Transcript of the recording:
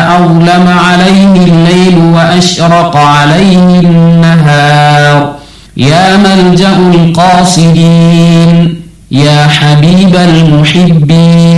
أظلم عليه الليل وأشرق عليه النهار يا ملجأ القاصدين يا حبيب المحبين